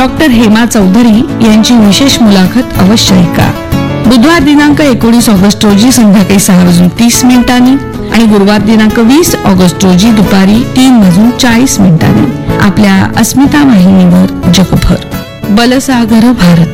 Doctor Hema Chaudhari यांची विशेष मुलाखत अवश्य ऐका. बुधवार दिनांक 19 ऑगस्ट रोजी संध्याकाळी 6:30 आणि गुरुवार दिनांक 20 ऑगस्ट रोजी दुपारी 3:40 आपल्या अस्मिता वाहिनीवर. जगभर बलसागर भारत.